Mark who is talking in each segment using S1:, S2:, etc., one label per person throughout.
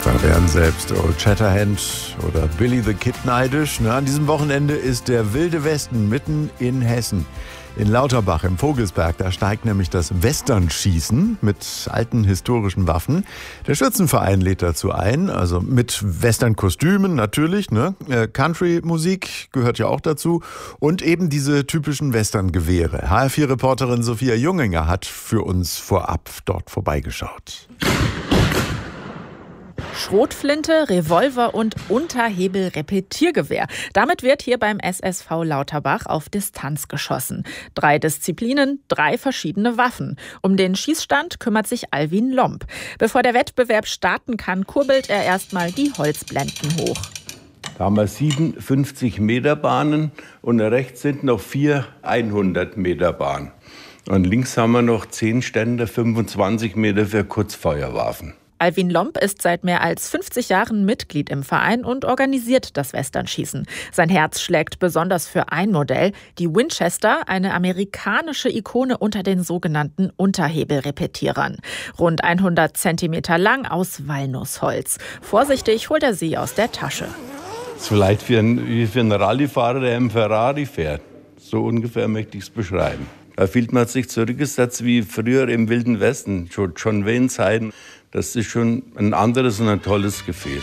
S1: Da wären selbst Old Shatterhand oder Billy the Kid neidisch. An diesem Wochenende ist der Wilde Westen mitten in Hessen. In Lauterbach im Vogelsberg, da steigt nämlich das Westernschießen mit alten historischen Waffen. Der Schützenverein lädt dazu ein, also mit Western-Kostümen natürlich, Country-Musik gehört ja auch dazu und eben diese typischen Western-Gewehre. HR4-Reporterin Sophia Junginger hat für uns vorab dort vorbeigeschaut.
S2: Schrotflinte, Revolver und Unterhebel-Repetiergewehr. Damit wird hier beim SSV Lauterbach auf Distanz geschossen. 3 Disziplinen, 3 verschiedene Waffen. Um den Schießstand kümmert sich Alwin Lomb. Bevor der Wettbewerb starten kann, kurbelt er erstmal die Holzblenden hoch.
S3: Da haben wir 7 50-Meter-Bahnen und rechts sind noch 4 100-Meter-Bahnen. Und links haben wir noch 10 Ständer, 25 Meter für Kurzfeuerwaffen.
S2: Alwin Lomb ist seit mehr als 50 Jahren Mitglied im Verein und organisiert das Westernschießen. Sein Herz schlägt besonders für ein Modell, die Winchester, eine amerikanische Ikone unter den sogenannten Unterhebelrepetierern. Rund 100 Zentimeter lang aus Walnussholz. Vorsichtig holt er sie aus der Tasche.
S3: Das ist vielleicht wie für einen Rallyefahrer, der im Ferrari fährt. So ungefähr möchte ich es beschreiben. Da fühlt man sich zurückgesetzt wie früher im Wilden Westen, John Wayne-Zeiten. Das ist schon ein anderes und ein tolles Gefühl.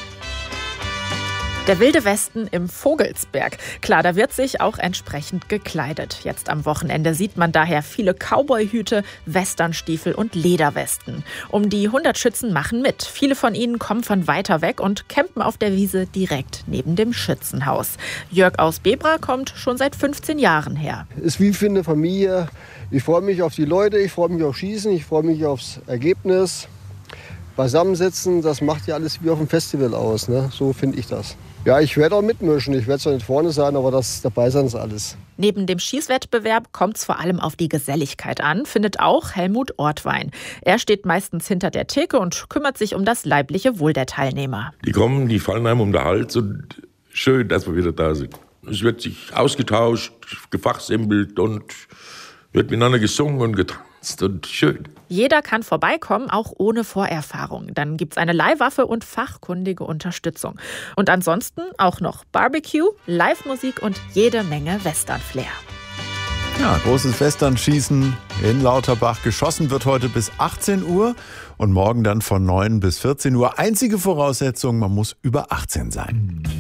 S2: Der Wilde Westen im Vogelsberg. Klar, da wird sich auch entsprechend gekleidet. Jetzt am Wochenende sieht man daher viele Cowboyhüte, Westernstiefel und Lederwesten. Um die 100 Schützen machen mit. Viele von ihnen kommen von weiter weg und campen auf der Wiese direkt neben dem Schützenhaus. Jörg aus Bebra kommt schon seit 15 Jahren her.
S4: Ist wie für eine Familie. Ich freue mich auf die Leute, ich freue mich auf Schießen, ich freue mich aufs Ergebnis. Beisammensitzen, das macht ja alles wie auf dem Festival aus, ne? So finde ich das. Ja, ich werde auch mitmischen. Ich werde zwar nicht vorne sein, aber das dabei sein ist alles.
S2: Neben dem Schießwettbewerb kommt es vor allem auf die Geselligkeit an, findet auch Helmut Ortwein. Er steht meistens hinter der Theke und kümmert sich um das leibliche Wohl der Teilnehmer.
S5: Die kommen, die fallen einem um den Hals und schön, dass wir wieder da sind. Es wird sich ausgetauscht, gefachsimpelt und wird miteinander gesungen und getanzt und schön.
S2: Jeder kann vorbeikommen, auch ohne Vorerfahrung. Dann gibt's eine Leihwaffe und fachkundige Unterstützung. Und ansonsten auch noch Barbecue, Live-Musik und jede Menge Western-Flair.
S1: Ja, großes Westernschießen in Lauterbach. Geschossen wird heute bis 18 Uhr und morgen dann von 9 bis 14 Uhr. Einzige Voraussetzung, man muss über 18 sein.